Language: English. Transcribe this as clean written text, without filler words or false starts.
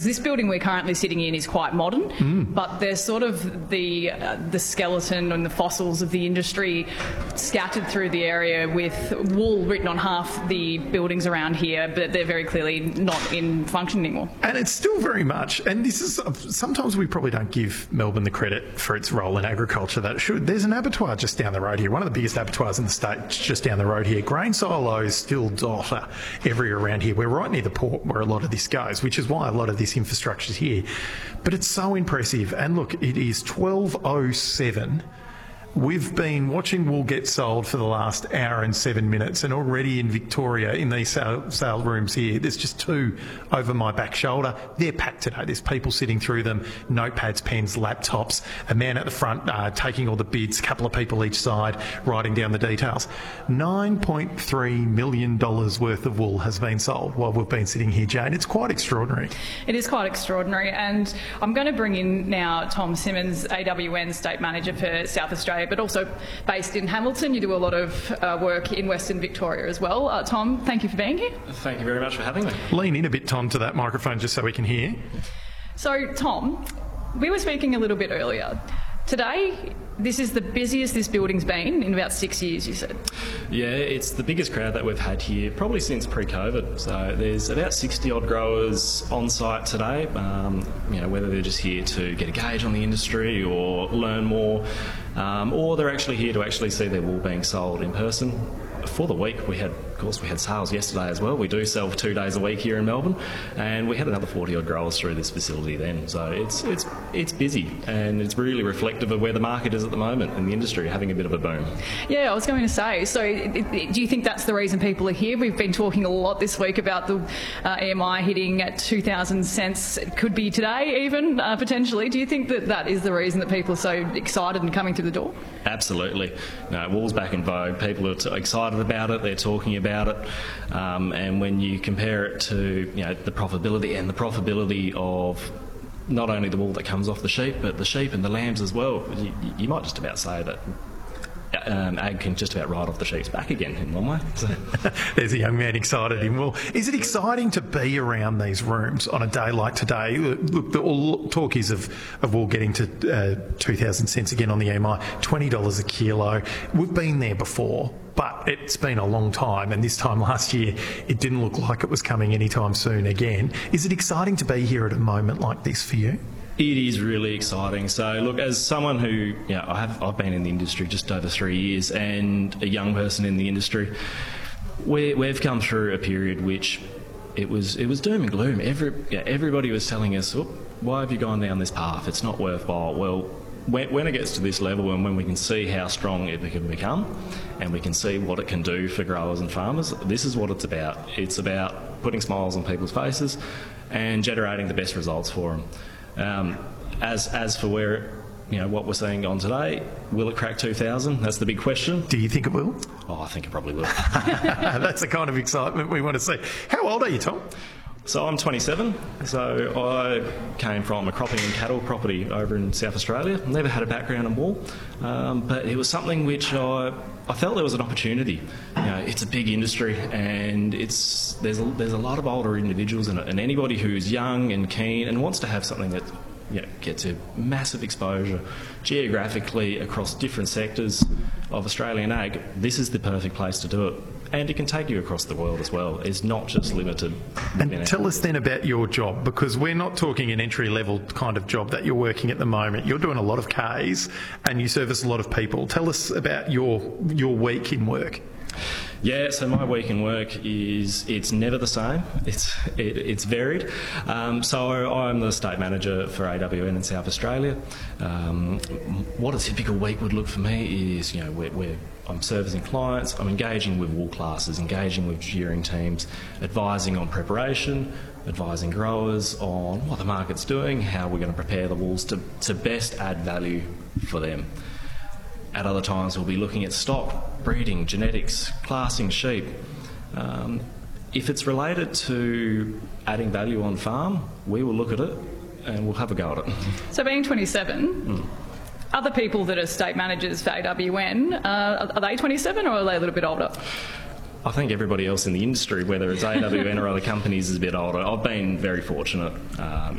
this building we're currently sitting in is quite modern, but there's sort of the skeleton and the fossils of the industry scattered through the area, with wool written on half the buildings around here, but they're very clearly not in function anymore. And it's still very much, and this is, sometimes we probably don't give Melbourne the credit for its role in agriculture that it should. There's an abattoir just down the road here, one of the biggest abattoirs in the state, just down the road here. Grain silos still dot everywhere around here. We're right near the port where a lot of this goes, which is why a lot of this infrastructure is here. But it's so impressive. And look, it is 12:07. We've been watching wool get sold for the last hour and 7 minutes, and already in Victoria, in these sale rooms here, there's just two over my back shoulder. They're packed today. There's people sitting through them, notepads, pens, laptops, a man at the front taking all the bids, a couple of people each side writing down the details. $9.3 million worth of wool has been sold while we've been sitting here, Jane. It's quite extraordinary. It is quite extraordinary, and I'm going to bring in now Tom Simmons, AWN State Manager for South Australia, but also based in Hamilton. You do a lot of work in Western Victoria as well. Tom, thank you for being here. Thank you very much for having me. Lean in a bit, Tom, to that microphone just so we can hear. So, Tom, we were speaking a little bit earlier. Today, this is the busiest this building's been in about 6 years, you said. Yeah, it's the biggest crowd that we've had here probably since pre-COVID. So there's about 60-odd growers on site today, whether they're just here to get a gauge on the industry or learn more, or they're actually here to actually see their wool being sold in person. For the week, we had sales yesterday as well. We do sell 2 days a week here in Melbourne, and we had another 40-odd growers through this facility then. So it's busy, and it's really reflective of where the market is at the moment in the industry, having a bit of a boom. Yeah, I was going to say, so do you think that's the reason people are here? We've been talking a lot this week about the EMI hitting at 2,000 cents. It could be today even, potentially. Do you think that that is the reason that people are so excited and coming through the door? Absolutely. No, wool's back in vogue. People are excited about it. They're talking about it. And when you compare it to the profitability of not only the wool that comes off the sheep, but the sheep and the lambs as well, you might just about say that ag can just about ride off the sheep's back again in one way. So. There's a young man excited in wool. Is it exciting to be around these rooms on a day like today? Look, the talk is of wool getting to 2,000 cents again on the EMI, $20 a kilo. We've been there before, but it's been a long time, and this time last year it didn't look like it was coming anytime soon again. Is it exciting to be here at a moment like this for you? It is really exciting. So, look, as someone who, I've been in the industry just over 3 years, and a young person in the industry, we've come through a period which it was doom and gloom. Everybody was telling us, why have you gone down this path? It's not worthwhile. Well, when it gets to this level, and when we can see how strong it can become, and we can see what it can do for growers and farmers, this is what it's about. It's about putting smiles on people's faces and generating the best results for them. As for where, what we're seeing on today, will it crack 2,000? That's the big question. Do you think it will? Oh, I think it probably will. That's the kind of excitement we want to see. How old are you, Tom? So I'm 27, so I came from a cropping and cattle property over in South Australia. Never had a background in wool, but it was something which I felt there was an opportunity. It's a big industry, and there's a lot of older individuals in it, and anybody who's young and keen and wants to have something that gets a massive exposure geographically across different sectors of Australian ag, this is the perfect place to do it. And it can take you across the world as well. It's not just limited. And tell us then about your job, because we're not talking an entry-level kind of job that you're working at the moment. You're doing a lot of Ks and you service a lot of people. Tell us about your week in work. Yeah, so my week in work it's never the same. It's varied. So I'm the state manager for AWN in South Australia. What a typical week would look for me is, I'm servicing clients, I'm engaging with wool classes, engaging with shearing teams, advising on preparation, advising growers on what the market's doing, how we're going to prepare the wools to best add value for them. At other times, we'll be looking at stock, breeding, genetics, classing sheep. If it's related to adding value on farm, we will look at it and we'll have a go at it. So being 27, other people that are state managers for AWN, are they 27 or are they a little bit older? I think everybody else in the industry, whether it's AWN or other companies, is a bit older. I've been very fortunate